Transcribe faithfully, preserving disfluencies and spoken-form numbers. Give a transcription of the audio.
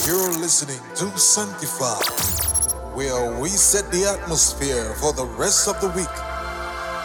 You're listening to Sanctify, where we set the atmosphere for the rest of the week